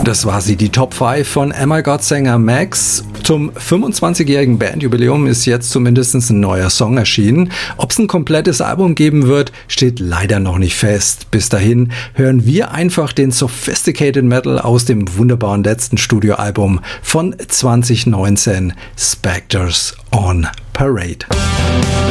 Das war sie, die Top 5 von Oh My God Sänger Max. Zum 25-jährigen Bandjubiläum ist jetzt zumindest ein neuer Song erschienen. Ob es ein komplettes Album geben wird, steht leider noch nicht fest. Bis dahin hören wir einfach den Sophisticated Metal aus dem wunderbaren letzten Studioalbum von 2019, Spectres on Parade.